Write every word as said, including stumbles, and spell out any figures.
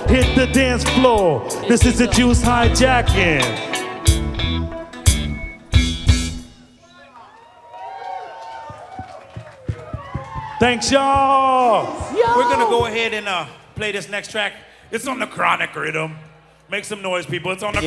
hit the dance floor. This is the Juice hijacking. Thanks, y'all. We're gonna go ahead and uh, play this next track. It's on the Chronic rhythm. Make some noise, people. It's on the